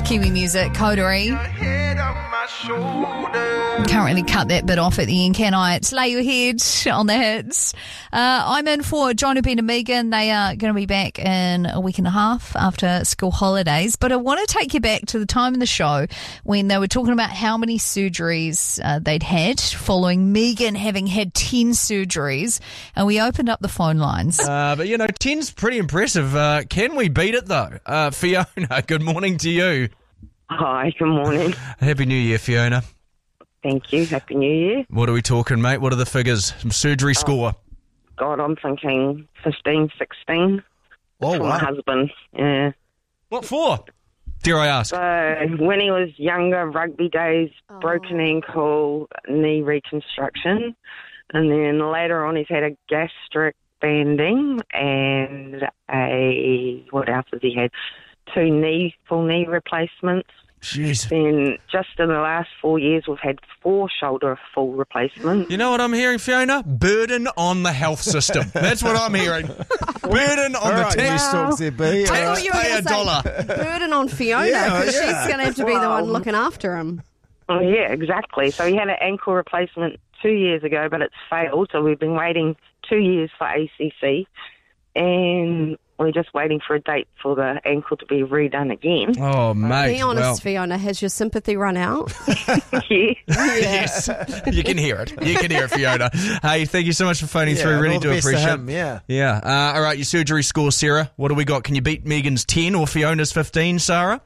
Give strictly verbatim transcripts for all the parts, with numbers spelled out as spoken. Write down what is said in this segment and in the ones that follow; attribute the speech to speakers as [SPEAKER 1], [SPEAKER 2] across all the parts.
[SPEAKER 1] Kiwi music, Coterie. Can't really cut that bit off at the end, can I? It's Lay Your Head on the hits. Uh, I'm in for John, Ben and Megan. They are going to be back in a week and a half after school holidays. But I want to take you back to the time in the show when they were talking about how many surgeries uh, they'd had following Megan having had ten surgeries. And we opened up the phone lines.
[SPEAKER 2] Uh, but, you know, ten's pretty impressive. Uh, can we beat it, though? Uh, Fiona, good morning to you.
[SPEAKER 3] Hi, good morning.
[SPEAKER 2] Happy New Year, Fiona.
[SPEAKER 3] Thank you. Happy New Year.
[SPEAKER 2] What are we talking, mate? What are the figures? Some surgery
[SPEAKER 3] oh,
[SPEAKER 2] score.
[SPEAKER 3] God, I'm thinking fifteen, sixteen.
[SPEAKER 2] Oh,
[SPEAKER 3] for
[SPEAKER 2] wow.
[SPEAKER 3] my husband, yeah.
[SPEAKER 2] What for? Dare I ask?
[SPEAKER 3] So, when he was younger, rugby days, oh. broken ankle, knee reconstruction. And then later on, he's had a gastric banding and a, what else has he had? Two knee, full knee replacements.
[SPEAKER 2] Jeez.
[SPEAKER 3] Then just in the last four years, we've had four shoulder full replacements.
[SPEAKER 2] You know what I'm hearing, Fiona? Burden on the health system. That's what I'm hearing. Burden on
[SPEAKER 4] All
[SPEAKER 2] the
[SPEAKER 4] right,
[SPEAKER 2] tax.
[SPEAKER 4] news talks there, B.
[SPEAKER 5] I thought you were
[SPEAKER 2] Pay
[SPEAKER 5] going
[SPEAKER 2] a
[SPEAKER 5] to say
[SPEAKER 2] dollar.
[SPEAKER 5] burden on Fiona because
[SPEAKER 4] Yeah, yeah.
[SPEAKER 5] she's going to have to be the
[SPEAKER 3] Wow.
[SPEAKER 5] one looking after him.
[SPEAKER 3] Oh, yeah, exactly. So he had an ankle replacement two years ago, but it's failed. So we've been waiting two years for A C C, and we're just waiting for a date for the ankle to be redone again.
[SPEAKER 2] Oh, mate.
[SPEAKER 5] Be honest,
[SPEAKER 2] well,
[SPEAKER 5] Fiona, has your sympathy run out?
[SPEAKER 3] Yeah.
[SPEAKER 2] yes. You can hear it. You can hear it, Fiona. Hey, thank you so much for phoning
[SPEAKER 4] Yeah,
[SPEAKER 2] through.
[SPEAKER 4] and
[SPEAKER 2] Really
[SPEAKER 4] all the
[SPEAKER 2] do
[SPEAKER 4] best to
[SPEAKER 2] appreciate
[SPEAKER 4] him,
[SPEAKER 2] it.
[SPEAKER 4] yeah.
[SPEAKER 2] Yeah. Uh, all right, your surgery score, Sarah. What do we got? Can you beat Megan's ten or Fiona's fifteen, Sarah?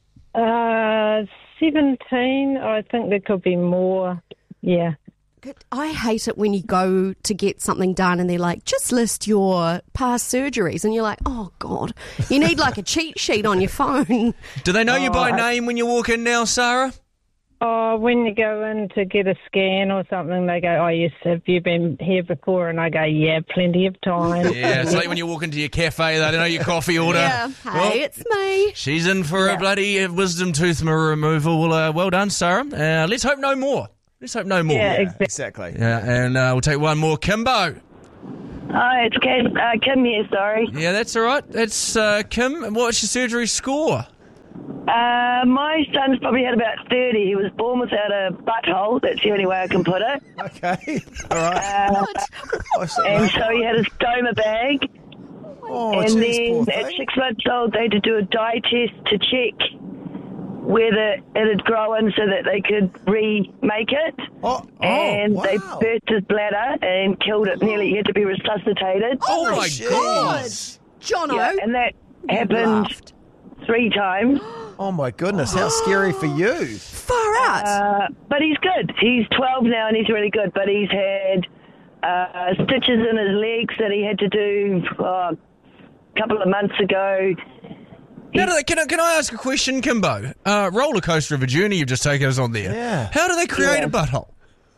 [SPEAKER 6] Uh, seventeen. I think there could be more. Yeah.
[SPEAKER 5] I hate it when you go to get something done and they're like, just list your past surgeries. And you're like, oh, God, you need like a cheat sheet on your phone.
[SPEAKER 2] Do they know you by
[SPEAKER 6] Oh,
[SPEAKER 2] name when you walk in now, Sarah?
[SPEAKER 6] Oh, when you go in to get a scan or something, they go, oh, yes, have you been here before? And I go, yeah, plenty of time.
[SPEAKER 2] Yeah, it's like when you walk into your cafe, they don't know your coffee order.
[SPEAKER 5] Yeah, hey,
[SPEAKER 2] Well,
[SPEAKER 5] it's me.
[SPEAKER 2] she's in for
[SPEAKER 6] Yeah.
[SPEAKER 2] a bloody uh, wisdom tooth removal. Well, uh, well done, Sarah. Uh, let's hope no more. Let's hope no more.
[SPEAKER 6] Yeah,
[SPEAKER 4] Yeah,
[SPEAKER 6] exactly.
[SPEAKER 4] exactly.
[SPEAKER 2] Yeah, and uh, we'll take one more. Kimbo.
[SPEAKER 7] Hi, it's Kim, uh, Kim here, sorry.
[SPEAKER 2] Yeah, that's all right. That's uh, Kim. What's your surgery score?
[SPEAKER 7] Uh, my son's probably had about thirty. He was born without a butthole. That's the only way I can put it.
[SPEAKER 4] Okay. All right.
[SPEAKER 7] Uh,
[SPEAKER 4] Oh, so-
[SPEAKER 7] and so he had a stoma bag.
[SPEAKER 4] oh,
[SPEAKER 7] and
[SPEAKER 4] geez, poor
[SPEAKER 7] then at
[SPEAKER 4] thing.
[SPEAKER 7] six months old, they had to do a dye test to check whether it had grown so that they could remake it.
[SPEAKER 4] Oh, oh,
[SPEAKER 7] and
[SPEAKER 4] wow.
[SPEAKER 7] they burst his bladder and killed it. Nearly, he had to be resuscitated.
[SPEAKER 2] Oh, my
[SPEAKER 4] jeez.
[SPEAKER 2] God.
[SPEAKER 5] Jono,
[SPEAKER 7] Yeah, and that
[SPEAKER 5] you
[SPEAKER 7] happened
[SPEAKER 5] laughed.
[SPEAKER 7] three times.
[SPEAKER 4] Oh, my goodness. How scary for you.
[SPEAKER 5] Far out.
[SPEAKER 7] Uh, but he's good. He's twelve now and he's really good. But he's had uh, stitches in his legs that he had to do uh, a couple of months ago.
[SPEAKER 2] How do they, can, I, can I ask a question, Kimbo? Uh, roller coaster of a journey you've just taken us on there.
[SPEAKER 4] Yeah.
[SPEAKER 2] How do they create
[SPEAKER 7] Yeah.
[SPEAKER 2] a butthole?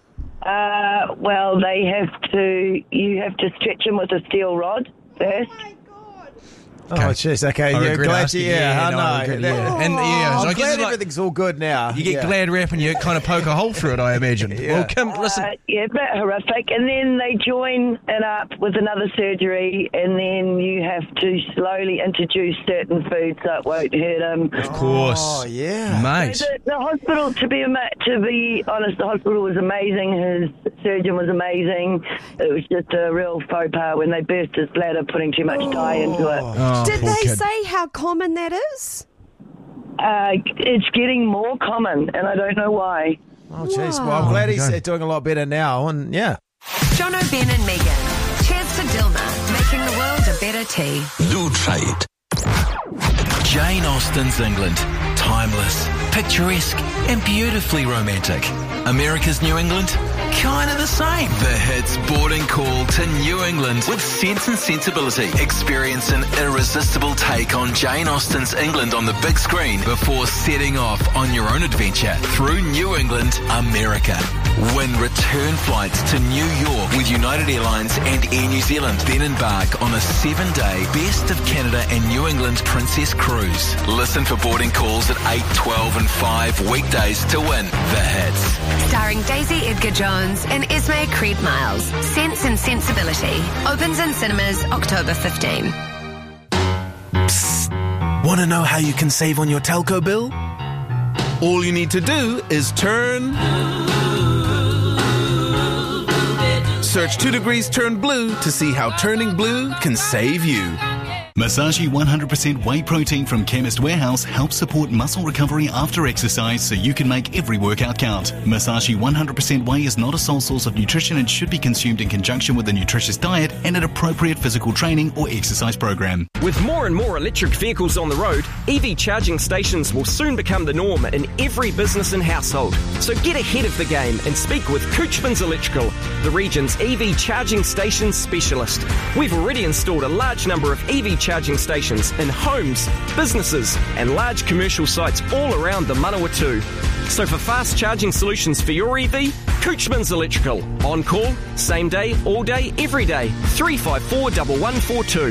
[SPEAKER 7] Uh, well, they have to. You have to stretch him with a steel rod first.
[SPEAKER 4] Oh, jeez. Okay.
[SPEAKER 2] I
[SPEAKER 4] You're
[SPEAKER 2] regret
[SPEAKER 4] glad
[SPEAKER 2] asking.
[SPEAKER 4] you, yeah,
[SPEAKER 2] Yeah,
[SPEAKER 4] I
[SPEAKER 2] no,
[SPEAKER 4] know.
[SPEAKER 2] I regret- yeah.
[SPEAKER 4] Oh,
[SPEAKER 2] And, yeah, so I
[SPEAKER 4] I'm
[SPEAKER 2] guess
[SPEAKER 4] glad
[SPEAKER 2] it's like-
[SPEAKER 4] everything's all good now.
[SPEAKER 2] You get
[SPEAKER 4] yeah.
[SPEAKER 2] glad wrap and you kind of poke a hole through it, I imagine.
[SPEAKER 4] Yeah.
[SPEAKER 2] Well, Kim, listen.
[SPEAKER 7] Uh, yeah, a bit horrific. And then they join it up with another surgery, and then you have to slowly introduce certain foods so it won't hurt him.
[SPEAKER 2] Of course.
[SPEAKER 4] Oh, yeah.
[SPEAKER 2] Mate.
[SPEAKER 7] The, the hospital, to be ama- to be honest, the hospital was amazing. His surgeon was amazing. It was just a real faux pas when they burst his bladder, putting too much dye into it.
[SPEAKER 2] Oh,
[SPEAKER 5] Did
[SPEAKER 2] poor
[SPEAKER 5] they
[SPEAKER 2] kid.
[SPEAKER 5] say how common that is?
[SPEAKER 7] Uh, it's getting more common, and I don't know why.
[SPEAKER 4] Oh, jeez. Well, I'm glad he's uh, doing a lot better now. And, yeah.
[SPEAKER 8] John O'Ben and Megan. Cheers to Dilma, making the world a better tea.
[SPEAKER 9] New trade. Jane Austen's England. Timeless, picturesque, and beautifully romantic. America's New England? Kind of the same. The hits boarding call to New England with Sense and Sensibility. Experience an irresistible take on Jane Austen's England on the big screen before setting off on your own adventure through New England, America. Win return flights to New York with United Airlines and Air New Zealand. Then embark on a seven-day Best of Canada and New England Princess Cruise. Listen for boarding calls at eight, twelve and five weekdays to win the hits.
[SPEAKER 8] Starring Daisy Edgar Jones and Esme Creed Miles. Sense and Sensibility. Opens in cinemas October fifteenth.
[SPEAKER 9] Want
[SPEAKER 10] Want to know how you can save on your telco bill? All you need to do is turn... Search two degrees Turn Blue to see how turning blue can save you.
[SPEAKER 11] Masashi one hundred percent whey protein from Chemist Warehouse helps support muscle recovery after exercise so you can make every workout count. Masashi one hundred percent whey is not a sole source of nutrition and should be consumed in conjunction with a nutritious diet and an appropriate physical training or exercise program.
[SPEAKER 12] With more and more electric vehicles on the road, E V charging stations will soon become the norm in every business and household. So get ahead of the game and speak with Couchman's Electrical, the region's E V charging station specialist. We've already installed a large number of E V charging stations in homes, businesses and large commercial sites all around the Manawatu. So for fast charging solutions for your E V, Couchman's Electrical. On call, same day, all day, every day. three five four, one one four two.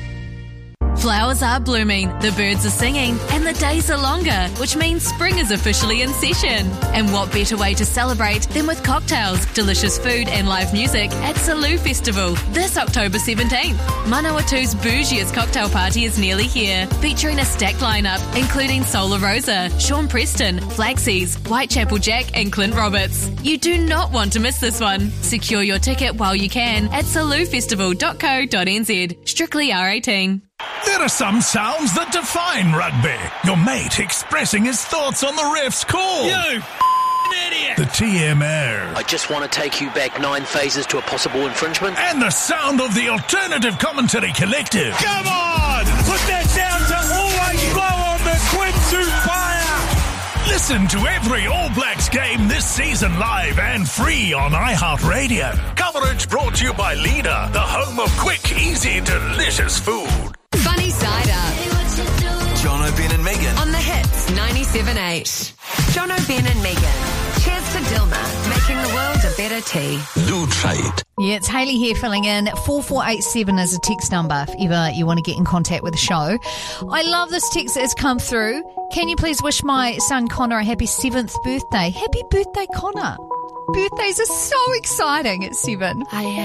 [SPEAKER 13] Flowers are blooming, the birds are singing, and the days are longer, which means spring is officially in session. And what better way to celebrate than with cocktails, delicious food and live music at Salou Festival this October seventeenth. Manawatu's bougiest cocktail party is nearly here, featuring a stacked lineup including Solar Rosa, Sean Preston, Flaxies, Whitechapel Jack and Clint Roberts. You do not want to miss this one. Secure your ticket while you can at salou festival dot co dot n z. Strictly R eighteen.
[SPEAKER 14] There are some sounds that define rugby. Your mate expressing his thoughts on the ref's call.
[SPEAKER 15] You idiot!
[SPEAKER 14] The T M R.
[SPEAKER 15] I just want to take you back nine phases to a possible infringement.
[SPEAKER 14] And the sound of the Alternative Commentary Collective.
[SPEAKER 15] Come on! Put that down to always blow on the swimsuit fire!
[SPEAKER 14] Listen to every All Blacks game this season live and free on iHeartRadio. Coverage brought to you by Leader, the home of quick, easy, delicious food.
[SPEAKER 8] Funny Side Up.
[SPEAKER 9] John O'Ben and Megan.
[SPEAKER 8] On the Hits ninety-seven point eight. John O'Ben and Megan. Cheers to Dilma, making the world a better tea.
[SPEAKER 9] Do try it.
[SPEAKER 1] Yeah, it's Hayley here filling in. four four eight seven is a text number if ever you want to get in contact with the show. I love this text that has come through. Can you please wish my son Connor a happy seventh birthday? Happy birthday, Connor. Birthdays are so exciting at seven.
[SPEAKER 5] I